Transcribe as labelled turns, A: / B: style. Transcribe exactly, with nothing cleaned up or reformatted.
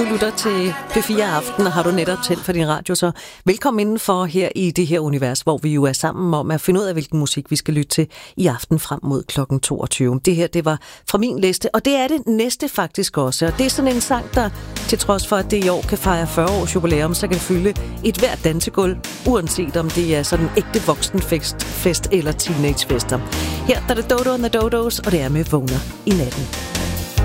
A: Du lytter til P fire Aften, og har du netop tændt for din radio, så velkommen indenfor her i det her univers, hvor vi jo er sammen om at finde ud af, hvilken musik vi skal lytte til i aften frem mod klokken toogtyve. Det her, det var fra min liste, og det er det næste faktisk også. Og det er sådan en sang, der til trods for, at det i år kan fejre fyrre års jubilæum, så kan fylde et hvert dansegulv, uanset om det er sådan en ægte voksenfest fest eller teenagefester. Her der er det Dodo and the Dodos, og det er med Vågner i natten.